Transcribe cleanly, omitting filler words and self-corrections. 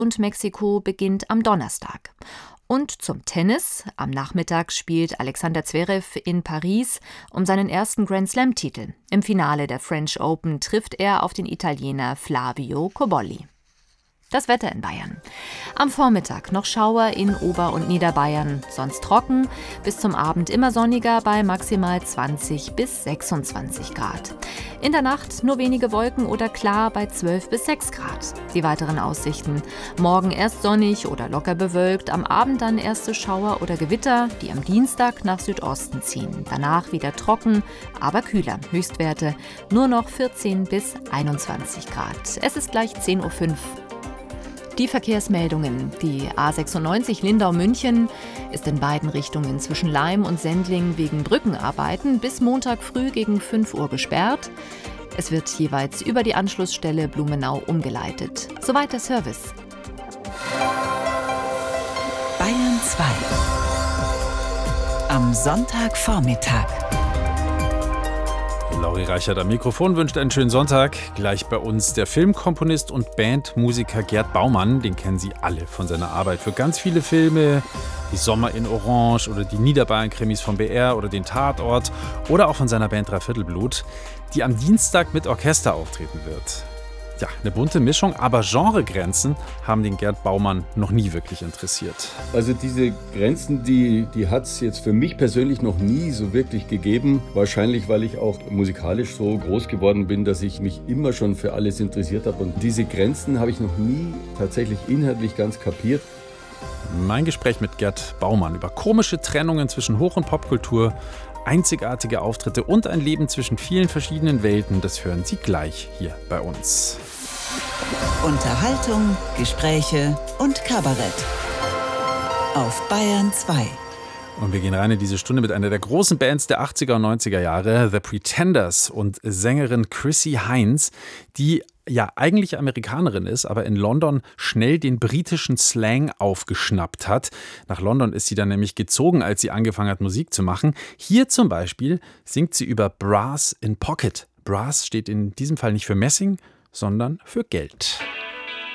und Mexiko beginnt am Donnerstag. Und zum Tennis. Am Nachmittag spielt Alexander Zverev in Paris um seinen ersten Grand-Slam-Titel. Im Finale der French Open trifft er auf den Italiener Flavio Cobolli. Das Wetter in Bayern. Am Vormittag noch Schauer in Ober- und Niederbayern, sonst trocken, bis zum Abend immer sonniger bei maximal 20 bis 26 Grad. In der Nacht nur wenige Wolken oder klar bei 12 bis 6 Grad. Die weiteren Aussichten: morgen erst sonnig oder locker bewölkt, am Abend dann erste Schauer oder Gewitter, die am Dienstag nach Südosten ziehen. Danach wieder trocken, aber kühler. Höchstwerte nur noch 14 bis 21 Grad. Es ist gleich 10:05 Uhr. Die Verkehrsmeldungen. Die A96 Lindau-München ist in beiden Richtungen zwischen Laim und Sendling wegen Brückenarbeiten bis Montag früh gegen 5 Uhr gesperrt. Es wird jeweils über die Anschlussstelle Blumenau umgeleitet. Soweit der Service. Bayern 2 am Sonntagvormittag. Lauri Reichert am Mikrofon wünscht einen schönen Sonntag. Gleich bei uns der Filmkomponist und Bandmusiker Gerd Baumann. Den kennen Sie alle von seiner Arbeit für ganz viele Filme. Die Sommer in Orange oder die Niederbayern-Krimis vom BR oder den Tatort. Oder auch von seiner Band Dreiviertelblut, die am Dienstag mit Orchester auftreten wird. Ja, eine bunte Mischung, aber Genregrenzen haben den Gerd Baumann noch nie wirklich interessiert. Also diese Grenzen, die hat es jetzt für mich persönlich noch nie so wirklich gegeben. Wahrscheinlich, weil ich auch musikalisch so groß geworden bin, dass ich mich immer schon für alles interessiert habe. Und diese Grenzen habe ich noch nie tatsächlich inhaltlich ganz kapiert. Mein Gespräch mit Gerd Baumann über komische Trennungen zwischen Hoch- und Popkultur, einzigartige Auftritte und ein Leben zwischen vielen verschiedenen Welten, das hören Sie gleich hier bei uns. Unterhaltung, Gespräche und Kabarett auf Bayern 2. Und wir gehen rein in diese Stunde mit einer der großen Bands der 80er und 90er Jahre, The Pretenders, und Sängerin Chrissie Hynde, die ja eigentlich Amerikanerin ist, aber in London schnell den britischen Slang aufgeschnappt hat. Nach London ist sie dann nämlich gezogen, als sie angefangen hat, Musik zu machen. Hier zum Beispiel singt sie über Brass in Pocket. Brass steht in diesem Fall nicht für Messing, sondern für Geld.